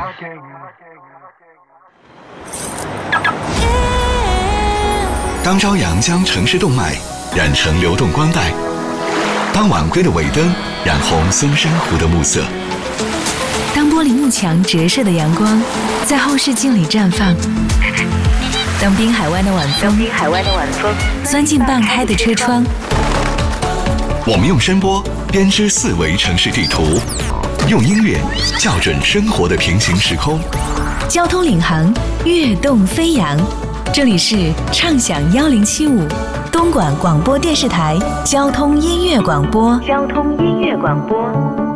当朝阳将城市动脉染成流动光带，当晚归的尾灯染红松山湖的暮色， 当玻璃幕墙折射的阳光在后视镜里绽放，当滨海湾的晚风钻进半开的车窗， 我们用声波编织4维城市地图，用音乐校准生活的平行时空。 交通领航，跃动飞扬。这里是畅享1075东莞广播电视台交通音乐广播。